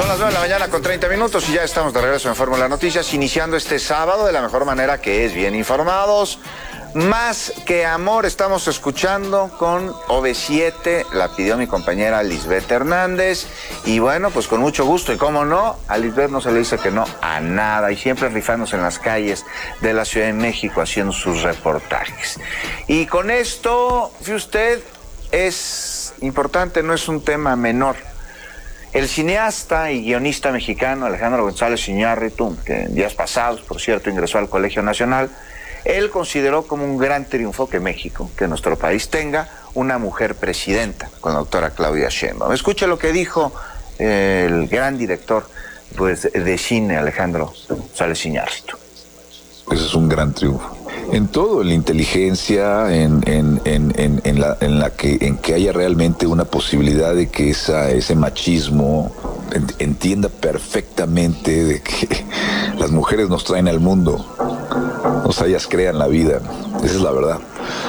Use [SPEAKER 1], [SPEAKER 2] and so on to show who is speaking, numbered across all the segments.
[SPEAKER 1] las 9 de la mañana con 30 minutos y ya estamos de regreso en Fórmula Noticias, iniciando este sábado de la mejor manera, que es bien informados. Más que amor estamos escuchando con OV7, la pidió mi compañera Lisbeth Hernández, y bueno, pues con mucho gusto, y cómo no, a Lisbeth no se le dice que no a nada, y siempre rifándose en las calles de la Ciudad de México haciendo sus reportajes. Y con esto, fíjate usted, es importante, no es un tema menor. El cineasta y guionista mexicano Alejandro González Iñárritu, que en días pasados, por cierto, ingresó al Colegio Nacional, él consideró como un gran triunfo que México, que nuestro país tenga una mujer presidenta, con la doctora Claudia Sheinbaum. Escuche lo que dijo el gran director de cine Alejandro González Iñárritu.
[SPEAKER 2] Ese es un gran triunfo. En todo, en la inteligencia, en que haya realmente una posibilidad de que ese machismo entienda perfectamente de que las mujeres nos traen al mundo, o sea, ellas crean la vida, esa es la verdad.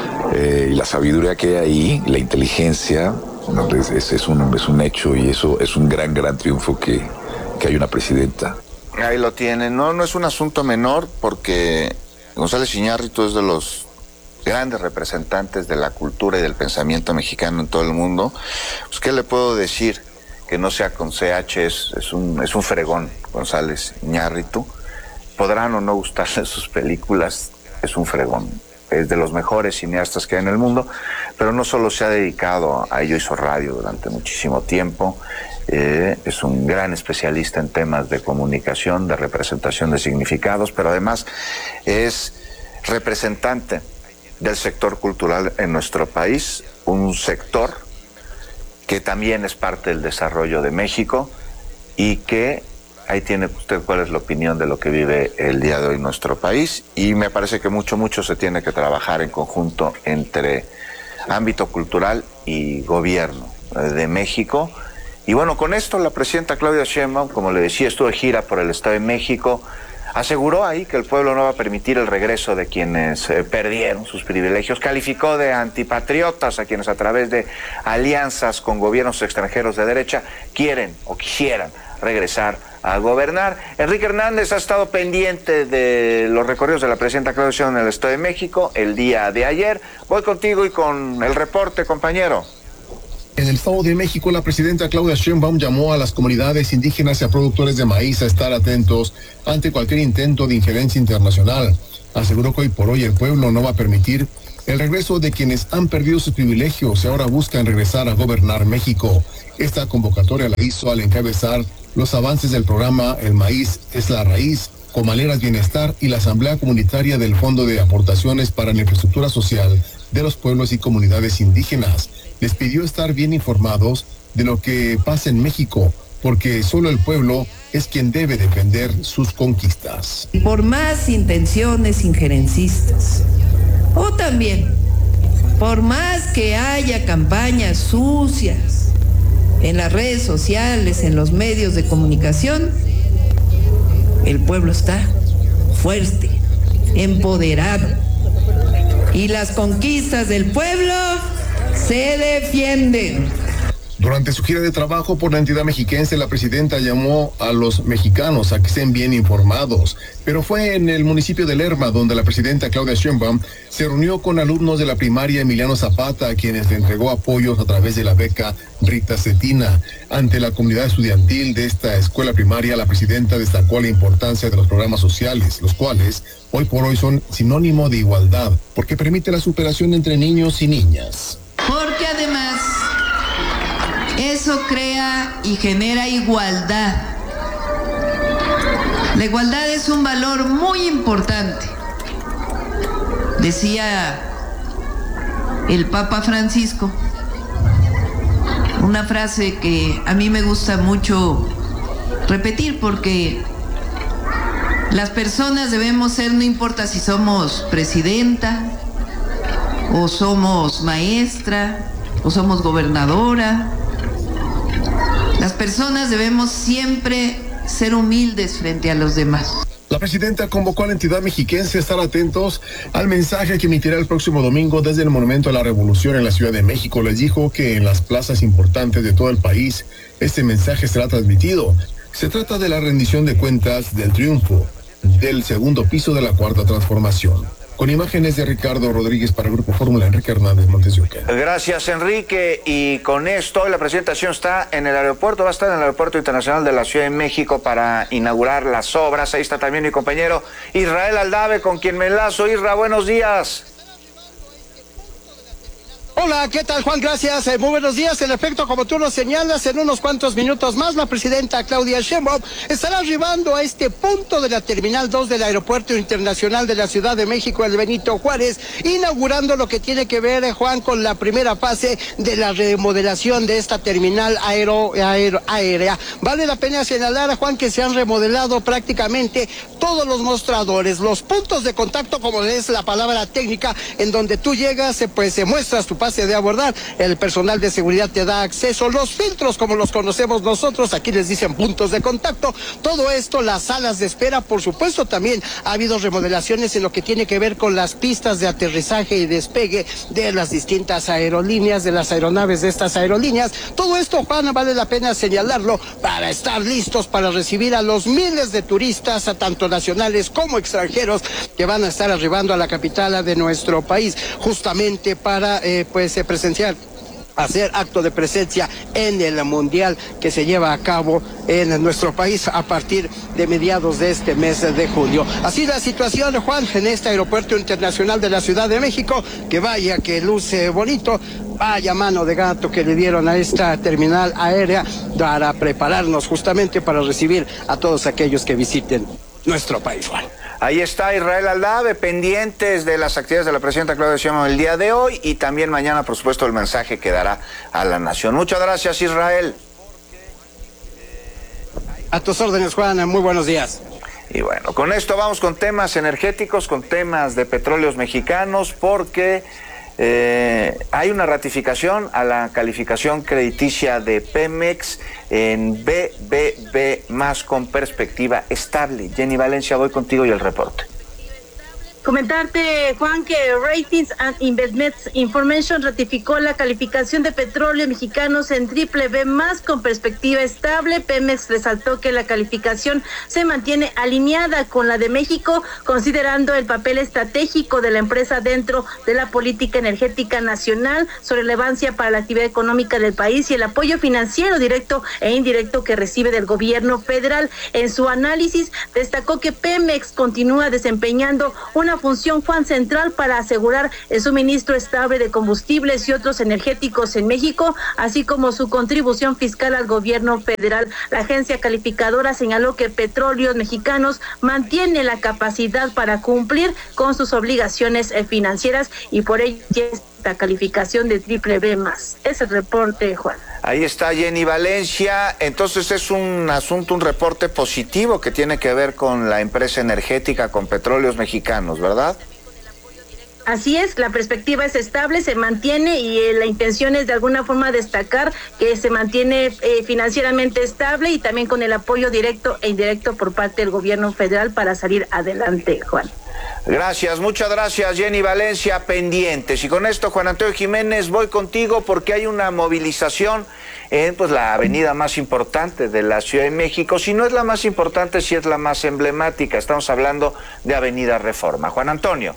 [SPEAKER 2] Y la sabiduría que hay ahí, la inteligencia, es un hecho, y eso es un gran triunfo que hay una presidenta.
[SPEAKER 1] Ahí lo tienen, no es un asunto menor, porque González Iñárritu es de los grandes representantes de la cultura y del pensamiento mexicano en todo el mundo. Pues, ¿qué le puedo decir? Que no sea con CH, es un fregón, González Iñárritu. Podrán o no gustarle sus películas, es un fregón. Es de los mejores cineastas que hay en el mundo, pero no solo se ha dedicado a ello, hizo radio durante muchísimo tiempo. Es un gran especialista en temas de comunicación, de representación de significados, pero además es representante del sector cultural en nuestro país, un sector que también es parte del desarrollo de México, y que ahí tiene usted cuál es la opinión de lo que vive el día de hoy nuestro país, y me parece que mucho se tiene que trabajar en conjunto entre ámbito cultural y gobierno de México. Y bueno, con esto la presidenta Claudia Sheinbaum, como le decía, estuvo de gira por el Estado de México, aseguró ahí que el pueblo no va a permitir el regreso de quienes perdieron sus privilegios, calificó de antipatriotas a quienes a través de alianzas con gobiernos extranjeros de derecha quieren o quisieran regresar a gobernar. Enrique Hernández ha estado pendiente de los recorridos de la presidenta Claudia Sheinbaum en el Estado de México el día de ayer. Voy contigo y con el reporte, compañero.
[SPEAKER 3] En el Estado de México, la presidenta Claudia Sheinbaum llamó a las comunidades indígenas y a productores de maíz a estar atentos ante cualquier intento de injerencia internacional. Aseguró que hoy por hoy el pueblo no va a permitir el regreso de quienes han perdido sus privilegios y ahora buscan regresar a gobernar México. Esta convocatoria la hizo al encabezar los avances del programa El Maíz es la Raíz, Comaleras Bienestar y la Asamblea Comunitaria del Fondo de Aportaciones para la Infraestructura Social de los Pueblos y Comunidades Indígenas. Les pidió estar bien informados de lo que pasa en México, porque solo el pueblo es quien debe defender sus conquistas.
[SPEAKER 4] Por más intenciones injerencistas, o también por más que haya campañas sucias en las redes sociales, en los medios de comunicación, el pueblo está fuerte, empoderado, y las conquistas del pueblo se defienden.
[SPEAKER 3] Durante su gira de trabajo por la entidad mexiquense, la presidenta llamó a los mexicanos a que estén bien informados, pero fue en el municipio de Lerma donde la presidenta Claudia Sheinbaum se reunió con alumnos de la primaria Emiliano Zapata, a quienes le entregó apoyos a través de la beca Rita Cetina. Ante la comunidad estudiantil de esta escuela primaria, la presidenta destacó la importancia de los programas sociales, los cuales hoy por hoy son sinónimo de igualdad, porque permite la superación entre niños y niñas.
[SPEAKER 4] Porque además eso crea y genera igualdad. La igualdad es un valor muy importante. Decía el Papa Francisco una frase que a mí me gusta mucho repetir, porque las personas debemos ser, no importa si somos presidenta o somos maestra o somos gobernadora, las personas debemos siempre ser humildes frente a los demás.
[SPEAKER 3] La presidenta convocó a la entidad mexiquense a estar atentos al mensaje que emitirá el próximo domingo desde el Monumento a la Revolución en la Ciudad de México. Les dijo que en las plazas importantes de todo el país este mensaje será transmitido. Se trata de la rendición de cuentas del triunfo del segundo piso de la Cuarta Transformación. Con imágenes de Ricardo Rodríguez para el Grupo Fórmula, Enrique Hernández, Montes de Oca.
[SPEAKER 1] Gracias, Enrique. Y con esto, la presentación está en el aeropuerto, va a estar en el Aeropuerto Internacional de la Ciudad de México para inaugurar las obras. Ahí está también mi compañero Israel Aldave, con quien me enlazo. Isra, buenos días.
[SPEAKER 5] Hola, ¿qué tal, Juan? Gracias. Muy buenos días. En efecto, como tú lo señalas, en unos cuantos minutos más, la presidenta Claudia Sheinbaum estará arribando a este punto de la Terminal 2 del Aeropuerto Internacional de la Ciudad de México, el Benito Juárez, inaugurando lo que tiene que ver, Juan, con la primera fase de la remodelación de esta terminal aérea. Vale la pena señalar, Juan, que se han remodelado prácticamente todos los mostradores, los puntos de contacto, como es la palabra técnica, en donde tú llegas, pues muestras tu pase de abordar, el personal de seguridad te da acceso, los filtros como los conocemos nosotros, aquí les dicen puntos de contacto, todo esto, las salas de espera, por supuesto también ha habido remodelaciones en lo que tiene que ver con las pistas de aterrizaje y despegue de las distintas aerolíneas, de las aeronaves de estas aerolíneas, todo esto, Juan, vale la pena señalarlo, para estar listos para recibir a los miles de turistas, tanto nacionales como extranjeros, que van a estar arribando a la capital de nuestro país, justamente para presenciar, hacer acto de presencia en el Mundial que se lleva a cabo en nuestro país a partir de mediados de este mes de junio. Así la situación, Juan, en este Aeropuerto Internacional de la Ciudad de México, que vaya que luce bonito, vaya mano de gato que le dieron a esta terminal aérea para prepararnos justamente para recibir a todos aquellos que visiten nuestro país, Juan.
[SPEAKER 1] Ahí está Israel Aldave, pendientes de las actividades de la presidenta Claudia Sheinbaum el día de hoy y también mañana, por supuesto, el mensaje que dará a la nación. Muchas gracias, Israel.
[SPEAKER 5] A tus órdenes, Juan, muy buenos días.
[SPEAKER 1] Y bueno, con esto vamos con temas energéticos, con temas de petróleos mexicanos, porque hay una ratificación a la calificación crediticia de Pemex en BBB más con perspectiva estable. Jenny Valencia, voy contigo y el reporte.
[SPEAKER 6] Comentarte, Juan, que Ratings and Investments Information ratificó la calificación de petróleos mexicanos en BBB más con perspectiva estable. Pemex resaltó que la calificación se mantiene alineada con la de México, considerando el papel estratégico de la empresa dentro de la política energética nacional, su relevancia para la actividad económica del país y el apoyo financiero directo e indirecto que recibe del gobierno federal. En su análisis destacó que Pemex continúa desempeñando una función, Juan, central para asegurar el suministro estable de combustibles y otros energéticos en México, así como su contribución fiscal al gobierno federal. La agencia calificadora señaló que Petróleos Mexicanos mantiene la capacidad para cumplir con sus obligaciones financieras y por ello esta calificación de BBB más. Es el reporte, Juan.
[SPEAKER 1] Ahí está Jenny Valencia. Entonces es un asunto, un reporte positivo que tiene que ver con la empresa energética, con Petróleos Mexicanos, ¿verdad?
[SPEAKER 6] Así es, la perspectiva es estable, se mantiene y la intención es de alguna forma destacar que se mantiene financieramente estable y también con el apoyo directo e indirecto por parte del gobierno federal para salir adelante, Juan.
[SPEAKER 1] Gracias, muchas gracias, Jenny Valencia, pendientes. Y con esto, Juan Antonio Jiménez, voy contigo porque hay una movilización en la avenida más importante de la Ciudad de México. Si no es la más importante, sí es la más emblemática. Estamos hablando de Avenida Reforma. Juan Antonio.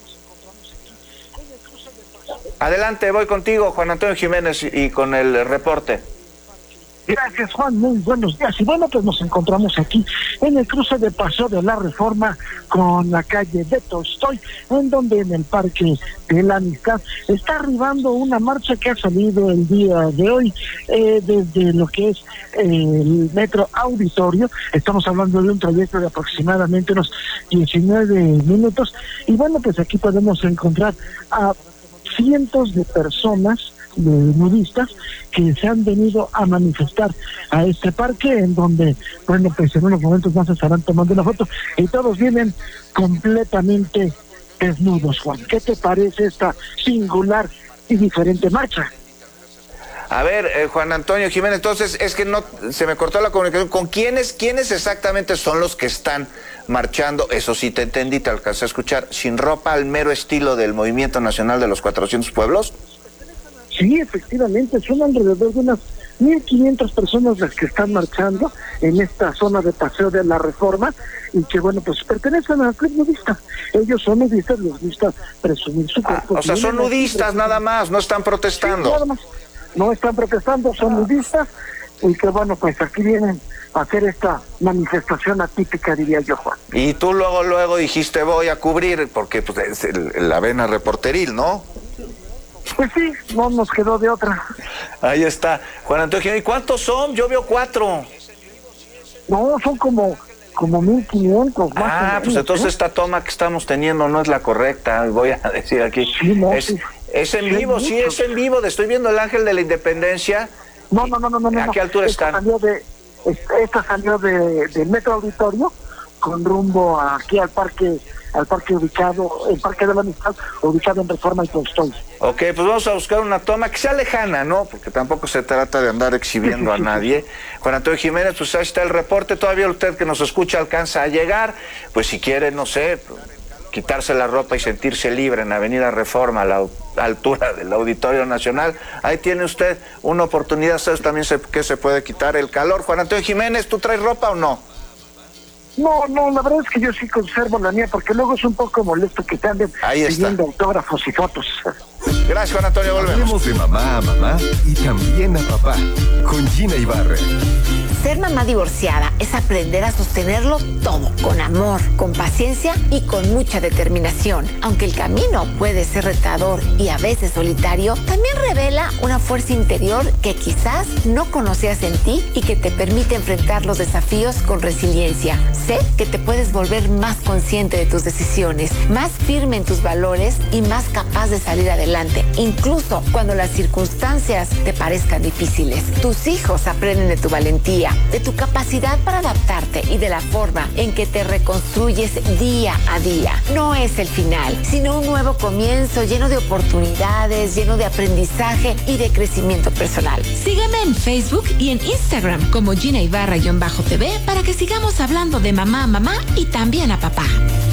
[SPEAKER 1] Adelante, voy contigo, Juan Antonio Jiménez, y con el reporte.
[SPEAKER 7] Gracias, Juan, muy buenos días. Y bueno, pues nos encontramos aquí en el cruce de Paseo de la Reforma con la calle de Tolstoy, en donde en el Parque de la Amistad está arribando una marcha que ha salido el día de hoy desde lo que es el Metro Auditorio. Estamos hablando de un trayecto de aproximadamente unos 19 minutos. Y bueno, pues aquí podemos encontrar a cientos de personas, de nudistas, que se han venido a manifestar a este parque, en donde, bueno, pues en unos momentos más estarán tomando una foto, y todos vienen completamente desnudos. Juan, ¿qué te parece esta singular y diferente marcha?
[SPEAKER 1] A ver, Juan Antonio Jiménez, entonces es que no se me cortó la comunicación. ¿Con quiénes exactamente son los que están marchando? Eso sí te entendí, te alcancé a escuchar. ¿Sin ropa, al mero estilo del Movimiento Nacional de los 400 Pueblos?
[SPEAKER 7] Sí, efectivamente, son alrededor de unas 1,500 personas las que están marchando en esta zona de Paseo de la Reforma y que, bueno, pues pertenecen al club nudista. Ellos son nudistas, les gusta presumir su cuerpo.
[SPEAKER 1] O sea, son nudistas nada más, no están protestando.
[SPEAKER 7] Sí, nada más. No están protestando, son nudistas y que, bueno, pues aquí vienen a hacer esta manifestación atípica, diría yo, Juan.
[SPEAKER 1] Y tú luego dijiste voy a cubrir, porque pues es la vena reporteril, ¿no?
[SPEAKER 7] Pues sí, no nos quedó de otra.
[SPEAKER 1] Ahí está, Juan Antonio. ¿Y cuántos son? Yo veo 4.
[SPEAKER 7] No, son como 1,500 más.
[SPEAKER 1] Ah, pues entonces esta toma que estamos teniendo no es la correcta, voy a decir aquí.
[SPEAKER 7] Sí, no,
[SPEAKER 1] es en vivo, sí, es en vivo. Estoy viendo el Ángel de la Independencia.
[SPEAKER 7] No.
[SPEAKER 1] ¿A qué altura están?
[SPEAKER 7] Esta salió de Metro Auditorio con rumbo aquí al parque ubicado, el Parque de la Amistad, ubicado en Reforma y Tolstoy.
[SPEAKER 1] Ok, pues vamos a buscar una toma que sea lejana, ¿no? Porque tampoco se trata de andar exhibiendo a nadie. Juan Antonio Jiménez, pues ahí está el reporte. Todavía usted que nos escucha alcanza a llegar. Pues si quiere, no sé, quitarse la ropa y sentirse libre en Avenida Reforma, a la altura del Auditorio Nacional, ahí tiene usted una oportunidad. ¿Sabes también que se puede quitar el calor? Juan Antonio Jiménez, ¿tú traes ropa o no?
[SPEAKER 7] No, la verdad es que yo sí conservo la mía, porque luego es un poco molesto que te anden pidiendo autógrafos y fotos.
[SPEAKER 1] Gracias, Juan Antonio, volvemos.
[SPEAKER 8] Hablemos de mamá a mamá y también a papá, con Gina Ibarra.
[SPEAKER 9] Ser mamá divorciada es aprender a sostenerlo todo, con amor, con paciencia y con mucha determinación. Aunque el camino puede ser retador y a veces solitario, también revela una fuerza interior que quizás no conocías en ti y que te permite enfrentar los desafíos con resiliencia. Sé que te puedes volver más consciente de tus decisiones, más firme en tus valores y más capaz de salir adelante, incluso cuando las circunstancias te parezcan difíciles. Tus hijos aprenden de tu valentía, de tu capacidad para adaptarte y de la forma en que te reconstruyes día a día. No es el final, sino un nuevo comienzo lleno de oportunidades, lleno de aprendizaje y de crecimiento personal.
[SPEAKER 10] Sígueme en Facebook y en Instagram como Gina Ibarra-TV para que sigamos hablando de mamá a mamá y también a papá.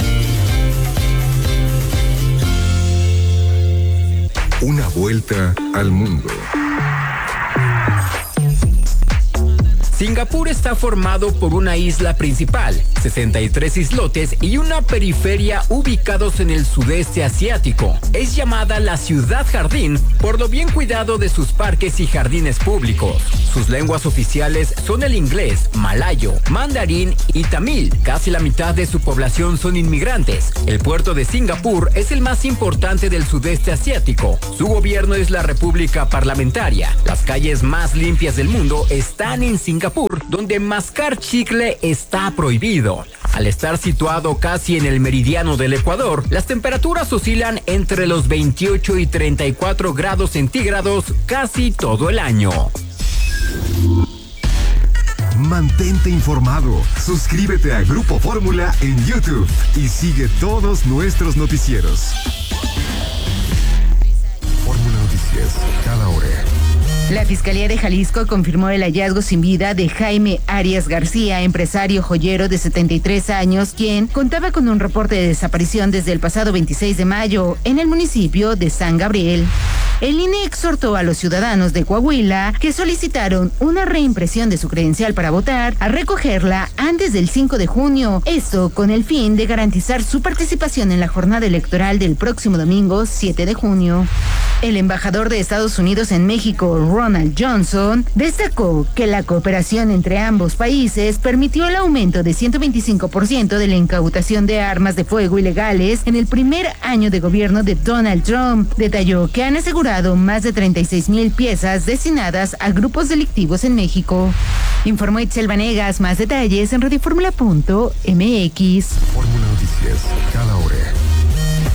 [SPEAKER 8] Una vuelta al mundo.
[SPEAKER 11] Singapur está formado por una isla principal, 63 islotes y una periferia ubicados en el sudeste asiático. Es llamada la ciudad jardín por lo bien cuidado de sus parques y jardines públicos. Sus lenguas oficiales son el inglés, malayo, mandarín y tamil. Casi la mitad de su población son inmigrantes. El puerto de Singapur es el más importante del sudeste asiático. Su gobierno es la República Parlamentaria. Las calles más limpias del mundo están en Singapur, donde mascar chicle está prohibido. Al estar situado casi en el meridiano del Ecuador, las temperaturas oscilan entre los 28 y 34 grados centígrados casi todo el año.
[SPEAKER 8] Mantente informado. Suscríbete a Grupo Fórmula en YouTube y sigue todos nuestros noticieros. Fórmula Noticias, cada hora.
[SPEAKER 12] La Fiscalía de Jalisco confirmó el hallazgo sin vida de Jaime Arias García, empresario joyero de 73 años, quien contaba con un reporte de desaparición desde el pasado 26 de mayo en el municipio de San Gabriel. El INE exhortó a los ciudadanos de Coahuila que solicitaron una reimpresión de su credencial para votar a recogerla antes del 5 de junio, esto con el fin de garantizar su participación en la jornada electoral del próximo domingo 7 de junio. El embajador de Estados Unidos en México, Ronald Johnson, destacó que la cooperación entre ambos países permitió el aumento de 125% de la incautación de armas de fuego ilegales en el primer año de gobierno de Donald Trump. Detalló que han asegurado más de 36,000 piezas destinadas a grupos delictivos en México. Informó Itzel Vanegas. Más detalles en radioformula.mx.
[SPEAKER 8] Fórmula Noticias, cada hora.